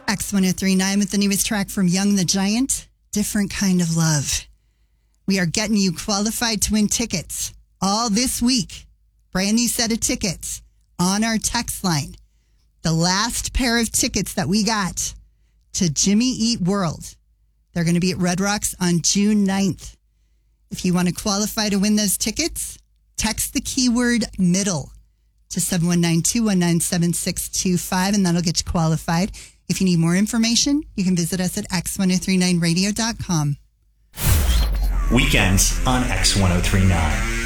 X1039 with the newest track from Young the Giant, Different Kind of Love. We are getting you qualified to win tickets all this week. Brand new set of tickets on our text line. The last pair of tickets that we got to Jimmy Eat World. They're going to be at Red Rocks on June 9th. If you want to qualify to win those tickets, text the keyword middle to 719-219-7625, and that'll get you qualified. If you need more information, you can visit us at x1039radio.com. Weekends on X1039.